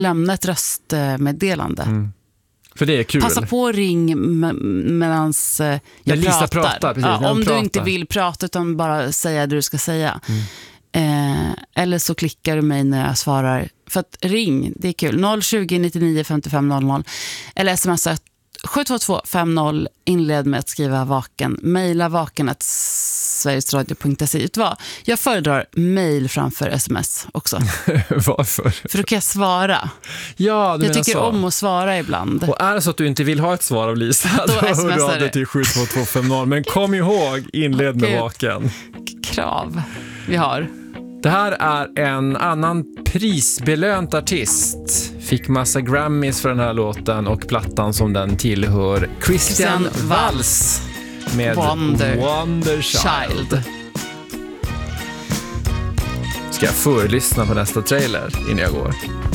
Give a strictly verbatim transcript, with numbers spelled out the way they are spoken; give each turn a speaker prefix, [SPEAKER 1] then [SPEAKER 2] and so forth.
[SPEAKER 1] lämna ett röstmeddelande.
[SPEAKER 2] Mm. För det är kul.
[SPEAKER 1] Passa på att ring medan jag
[SPEAKER 2] När Lisa
[SPEAKER 1] pratar.
[SPEAKER 2] pratar precis,
[SPEAKER 1] ja,
[SPEAKER 2] när
[SPEAKER 1] om du
[SPEAKER 2] pratar.
[SPEAKER 1] inte vill prata utan bara säga det du ska säga.
[SPEAKER 2] Mm.
[SPEAKER 1] Eh, eller så klickar du mig när jag svarar. För att ring, det är kul. noll tjugo nittionio femtiofem noll noll. Eller smsa sju två två fem noll. Inled med att skriva vaken. Maila vaken at sverigesradio punkt se. Jag föredrar mail framför sms också.
[SPEAKER 2] Varför?
[SPEAKER 1] För då kan jag svara.
[SPEAKER 2] Ja, du
[SPEAKER 1] jag tycker
[SPEAKER 2] så.
[SPEAKER 1] om att svara ibland.
[SPEAKER 2] Och är det så att du inte vill ha ett svar av Lisa, då, då hör du av dig till sju två två fem noll. Men kom ihåg, inled med vaken.
[SPEAKER 1] Krav vi har.
[SPEAKER 2] Det här är en annan prisbelönt artist. Fick massa Grammys för den här låten och plattan som den tillhör. Christian, Christian Waltz med
[SPEAKER 1] Wonder,
[SPEAKER 2] Wonder Child. Child. Ska jag förlyssna på nästa trailer innan jag går?